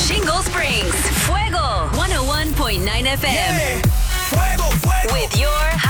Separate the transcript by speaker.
Speaker 1: Jingle Springs. Fuego 101.9 FM.
Speaker 2: Yeah. Fuego, fuego.
Speaker 1: With your